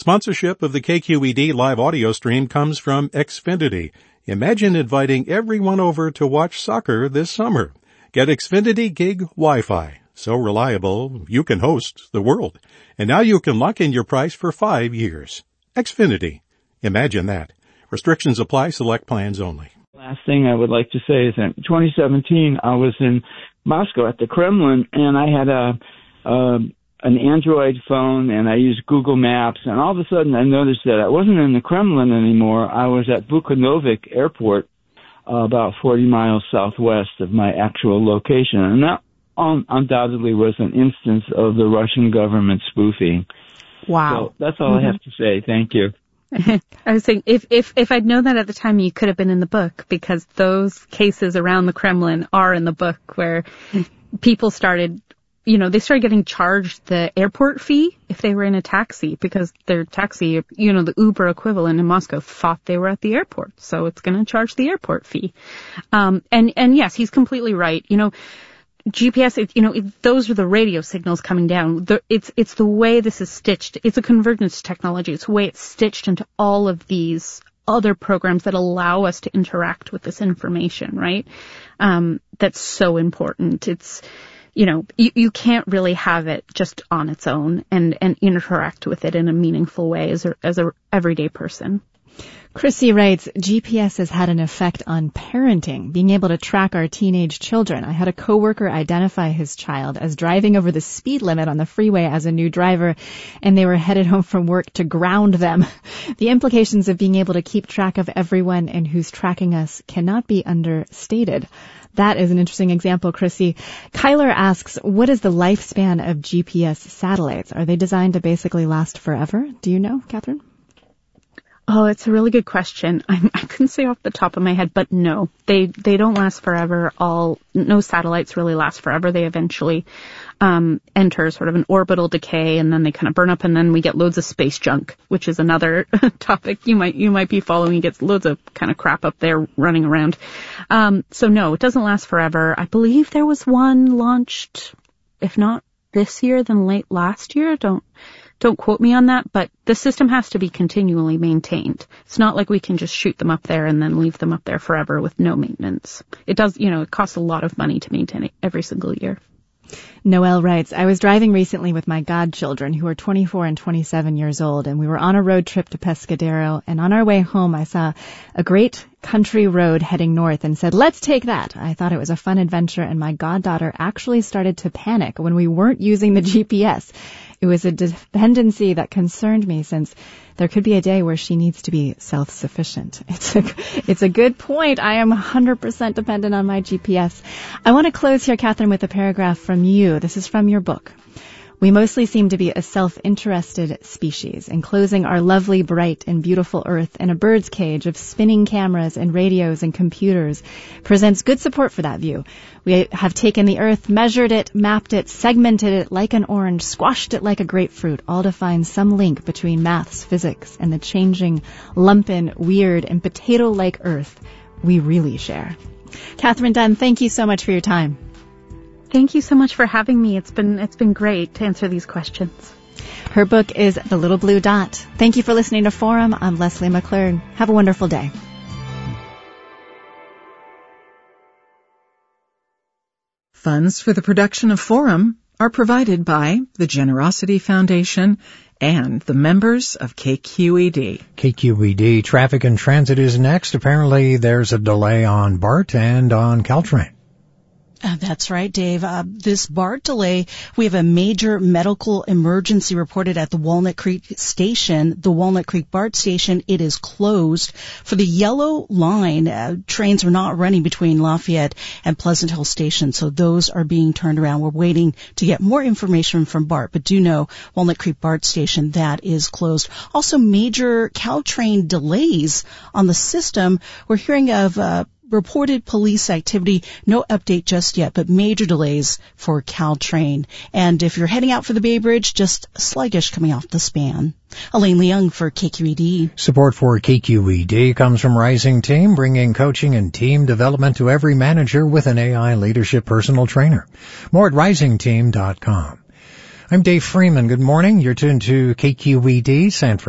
Sponsorship of the KQED live audio stream comes from Xfinity. Imagine inviting everyone over to watch soccer this summer. Get Xfinity Gig Wi-Fi. So reliable, you can host the world. And now you can lock in your price for 5 years. Xfinity. Imagine that. Restrictions apply. Select plans only. Last thing I would like to say is that in 2017, I was in Moscow at the Kremlin, and I had an Android phone, and I used Google Maps, and all of a sudden I noticed that I wasn't in the Kremlin anymore. I was at Bukonovik Airport, about 40 miles southwest of my actual location, and that undoubtedly was an instance of the Russian government spoofing. Wow. So that's all I have to say. Thank you. I was saying, if I'd known that at the time, you could have been in the book, because those cases around the Kremlin are in the book, where people started, they started getting charged the airport fee if they were in a taxi, because their taxi, the Uber equivalent in Moscow, thought they were at the airport. So it's going to charge the airport fee. And yes, he's completely right. GPS, those are the radio signals coming down. It's the way this is stitched. It's a convergence technology. It's the way it's stitched into all of these other programs that allow us to interact with this information, right? That's so important. It's, you can't really have it just on its own and interact with it in a meaningful way as a everyday person. Chrissy writes, GPS has had an effect on parenting, being able to track our teenage children. I had a coworker identify his child as driving over the speed limit on the freeway as a new driver, and they were headed home from work to ground them. The implications of being able to keep track of everyone and who's tracking us cannot be understated. That is an interesting example, Chrissy. Kyler asks, what is the lifespan of GPS satellites? Are they designed to basically last forever? Do you know, Catherine? Oh, it's a really good question. I couldn't say off the top of my head, but no, they don't last forever. No satellites really last forever. They eventually enter sort of an orbital decay, and then they kind of burn up, and then we get loads of space junk, which is another topic you might be following. You get loads of kind of crap up there running around. So no, it doesn't last forever. I believe there was one launched, if not this year, then late last year. Don't quote me on that, but the system has to be continually maintained. It's not like we can just shoot them up there and then leave them up there forever with no maintenance. It does, it costs a lot of money to maintain it every single year. Noelle writes, I was driving recently with my godchildren, who are 24 and 27 years old, and we were on a road trip to Pescadero, and on our way home I saw a great country road heading north and said, let's take that. I thought it was a fun adventure, and my goddaughter actually started to panic when we weren't using the GPS. It was a dependency that concerned me, since there could be a day where she needs to be self-sufficient. It's a good point. I am 100% dependent on my GPS. I want to close here, Catherine, with a paragraph from you. This is from your book. We mostly seem to be a self-interested species, enclosing our lovely, bright, and beautiful Earth in a bird's cage of spinning cameras and radios and computers presents good support for that view. We have taken the Earth, measured it, mapped it, segmented it like an orange, squashed it like a grapefruit, all to find some link between maths, physics, and the changing, lumpen, weird, and potato-like Earth we really share. Catherine Dunn, thank you so much for your time. Thank you so much for having me. It's been great to answer these questions. Her book is The Little Blue Dot. Thank you for listening to Forum. I'm Leslie McClure. Have a wonderful day. Funds for the production of Forum are provided by the Generosity Foundation and the members of KQED. KQED Traffic and Transit is next. Apparently there's a delay on BART and on Caltrain. That's right, Dave. This BART delay, we have a major medical emergency reported at the Walnut Creek station. The Walnut Creek BART station, it is closed. For the yellow line, trains are not running between Lafayette and Pleasant Hill Station, so those are being turned around. We're waiting to get more information from BART, but do know Walnut Creek BART station, that is closed. Also, major Caltrain delays on the system. We're hearing of reported police activity. No update just yet, but major delays for Caltrain. And if you're heading out for the Bay Bridge, just sluggish coming off the span. Elaine Leung for KQED. Support for KQED comes from Rising Team, bringing coaching and team development to every manager with an AI leadership personal trainer. More at risingteam.com. I'm Dave Freeman. Good morning. You're tuned to KQED San Francisco.